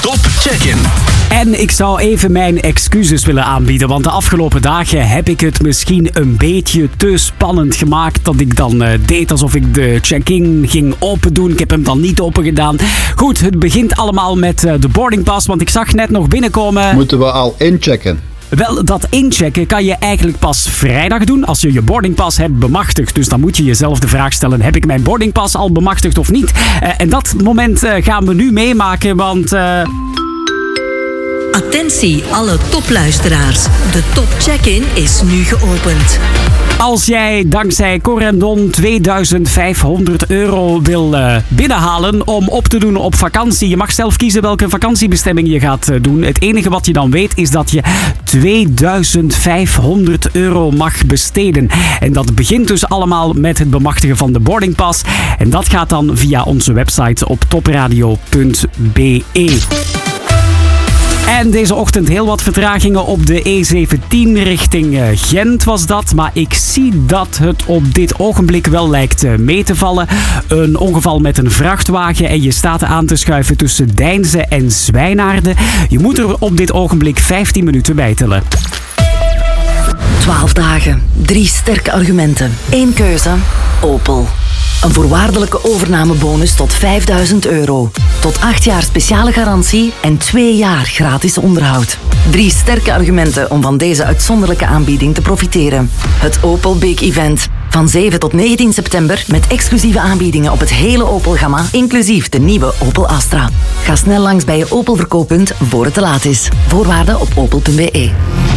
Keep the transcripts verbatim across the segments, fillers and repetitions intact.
Top Check-in. En ik zou even mijn excuses willen aanbieden, want de afgelopen dagen heb ik het misschien een beetje te spannend gemaakt dat ik dan uh, deed alsof ik de check-in ging open doen. Ik heb hem dan niet open gedaan. Goed, het begint allemaal met uh, de boardingpass, want ik zag net nog binnenkomen... Moeten we al inchecken? Wel, dat inchecken kan je eigenlijk pas vrijdag doen als je je boardingpas hebt bemachtigd. Dus dan moet je jezelf de vraag stellen, heb ik mijn boardingpas al bemachtigd of niet? Uh, en dat moment uh, gaan we nu meemaken, want... Uh... Attentie alle topluisteraars. De Top Check-in is nu geopend. Als jij dankzij Corendon tweeduizend vijfhonderd euro wil uh, binnenhalen om op te doen op vakantie. Je mag zelf kiezen welke vakantiebestemming je gaat uh, doen. Het enige wat je dan weet is dat je tweeduizend vijfhonderd euro mag besteden. En dat begint dus allemaal met het bemachtigen van de boardingpass. En dat gaat dan via onze website op topradio punt b e. En deze ochtend heel wat vertragingen op de E zeventien richting Gent was dat. Maar ik zie dat het op dit ogenblik wel lijkt mee te vallen. Een ongeval met een vrachtwagen en je staat aan te schuiven tussen Deinze en Zwijnaarden. Je moet er op dit ogenblik vijftien minuten bij tellen. twaalf dagen, drie sterke argumenten, één keuze, Opel. Een voorwaardelijke overnamebonus tot vijfduizend euro. Tot acht jaar speciale garantie en twee jaar gratis onderhoud. Drie sterke argumenten om van deze uitzonderlijke aanbieding te profiteren. Het Opel Big Event. Van zeven tot negentien september met exclusieve aanbiedingen op het hele Opel-gamma, inclusief de nieuwe Opel Astra. Ga snel langs bij je Opel verkooppunt voor het te laat is. Voorwaarden op opel punt b e.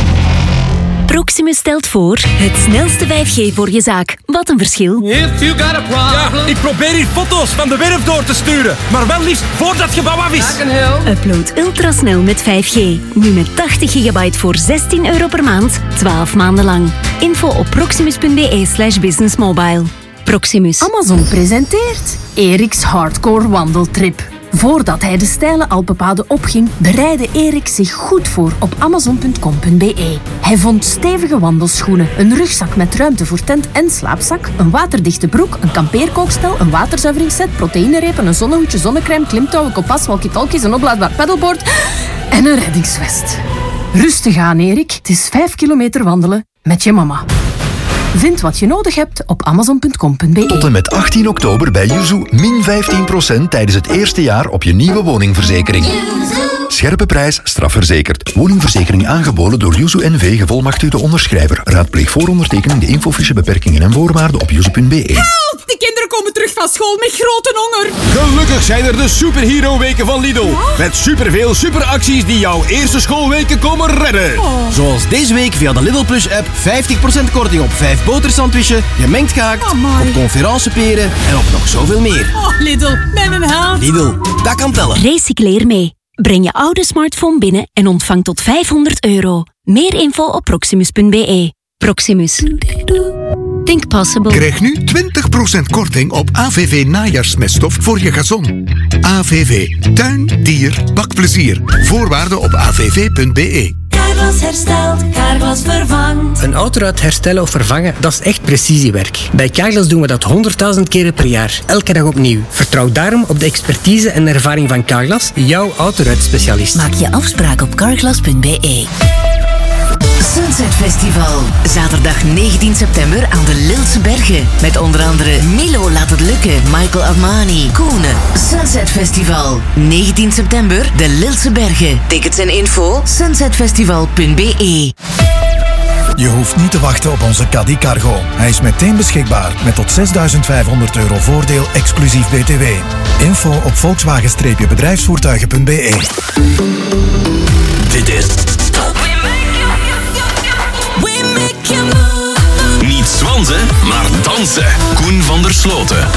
Proximus stelt voor het snelste vijf G voor je zaak. Wat een verschil. If you got a problem. Ja, ik probeer hier foto's van de werf door te sturen. Maar wel liefst voordat het gebouw af is. Upload ultrasnel met vijf G. Nu met tachtig gigabyte voor zestien euro per maand. twaalf maanden lang. Info op proximus punt b e slash businessmobile. Proximus. Amazon presenteert Eriks Hardcore Wandeltrip. Voordat hij de steile Alpenpaden opging, bereidde Erik zich goed voor op amazon punt com punt b e. Hij vond stevige wandelschoenen, een rugzak met ruimte voor tent en slaapzak, een waterdichte broek, een kampeerkookstel, een waterzuiveringsset, proteïnerepen, een zonnehoedje, zonnecrème, klimtouwen, kompas, walkie-talkies, een oplaadbaar pedalboard en een reddingsvest. Rustig aan, Erik. Het is vijf kilometer wandelen met je mama. Vind wat je nodig hebt op amazon punt com punt b e. Tot en met achttien oktober bij Yuzu min vijftien procent tijdens het eerste jaar op je nieuwe woningverzekering. Scherpe prijs, strafverzekerd. Woningverzekering aangeboden door Yuzu N V, gevolmachtigde onderschrijver. Raadpleeg voor ondertekening de infofiche, beperkingen en voorwaarden op yuzu punt b e. Help! De kinderen komen terug van school met grote honger. Gelukkig zijn er de Superhero-weken van Lidl. Ja? Met superveel superacties die jouw eerste schoolweken komen redden. Oh. Zoals deze week via de Lidl Plus-app vijftig procent korting op vijf botersandwichen, gemengd gehakt, oh op conferenceperen en op nog zoveel meer. Oh, Lidl, ben een held. Lidl, dat kan tellen. Recycleer mee. Breng je oude smartphone binnen en ontvang tot vijfhonderd euro. Meer info op proximus punt b e. Proximus. Think possible. Krijg nu twintig procent korting op A V V najaarsmeststof voor je gazon. A V V. Tuin, dier, bakplezier. Voorwaarden op a v v punt b e. Carglass herstelt, Carglass vervangt. Een auto uit herstellen of vervangen, dat is echt precisiewerk. Bij Carglass doen we dat honderdduizend keren per jaar, elke dag opnieuw. Vertrouw daarom op de expertise en ervaring van Carglass, jouw autoruitspecialist. Maak je afspraak op carglass punt b e. Sunset Festival. Zaterdag negentien september aan de Lilse Bergen. Met onder andere Milo Laat Het Lukken, Michael Armani, Koenen. Sunset Festival. negentien september, de Lilse Bergen. Tickets en info, sunset festival punt b e. Je hoeft niet te wachten op onze Caddy Cargo. Hij is meteen beschikbaar met tot zesduizend vijfhonderd euro voordeel exclusief b t w. Info op volkswagen bedrijfsvoertuigen punt b e. Dit is niet zwansen, maar dansen. Koen van der Sloten.